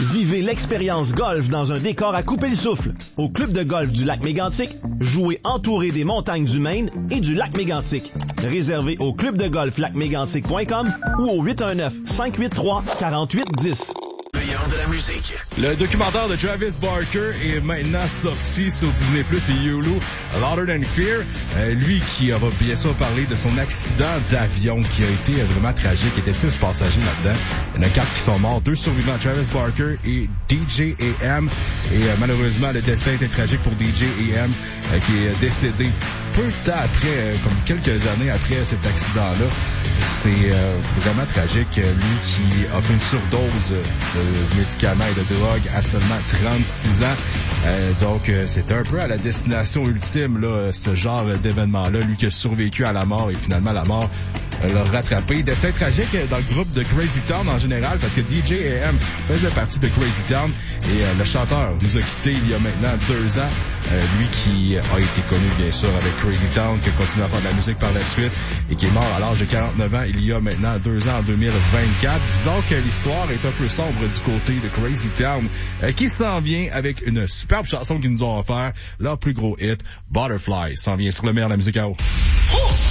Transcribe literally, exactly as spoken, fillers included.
Vivez l'expérience golf dans un décor à couper le souffle. Au club de golf du lac Mégantic, jouez entouré des montagnes du Maine et du lac Mégantic. Réservé au club de golf lac mégantic point com ou au huit un neuf, cinq huit trois, quatre huit un zéro. De la musique. Le documentaire de Travis Barker est maintenant sorti sur Disney plus et Hulu, Louder Than Fear. Euh, lui qui va bien sûr parler de son accident d'avion qui a été vraiment tragique. Il y était six passagers là-dedans. Il y en a quatre qui sont morts, deux survivants, Travis Barker et D J A M. Et euh, malheureusement, le destin était tragique pour D J A M euh, qui est décédé peu de temps après, euh, comme quelques années après cet accident-là. C'est euh, vraiment tragique. Lui qui a fait une surdose de médicaments et de drogue à seulement trente-six ans. Euh, donc, euh, c'est un peu à la destination ultime, là, ce genre d'événement-là. Lui qui a survécu à la mort et finalement la mort euh, l'a rattrapé. Destin tragique dans le groupe de Crazy Town en général parce que D J A M faisait partie de Crazy Town et euh, le chanteur nous a quittés il y a maintenant deux ans. Euh, lui qui a été connu bien sûr avec Crazy Town, qui a continué à faire de la musique par la suite et qui est mort à l'âge de quarante-neuf ans il y a maintenant deux ans en deux mille vingt-quatre. Disons que l'histoire est un peu sombre du côté de Crazy Town euh, qui s'en vient avec une superbe chanson qu'ils nous ont offert, leur plus gros hit, Butterfly, s'en vient sur le meilleur de la musique à eau. Oh!